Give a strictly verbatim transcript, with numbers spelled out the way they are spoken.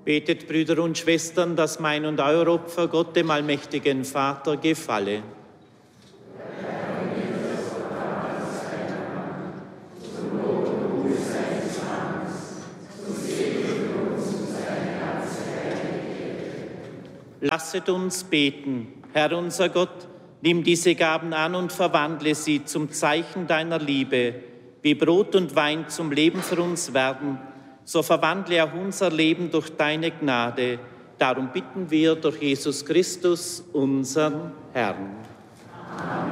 Betet, Brüder und Schwestern, dass mein und euer Opfer Gott, dem allmächtigen Vater, gefalle. Lasset uns beten. Herr unser Gott, nimm diese Gaben an und verwandle sie zum Zeichen deiner Liebe, wie Brot und Wein zum Leben für uns werden. So verwandle auch unser Leben durch deine Gnade. Darum bitten wir durch Jesus Christus, unseren Herrn. Amen.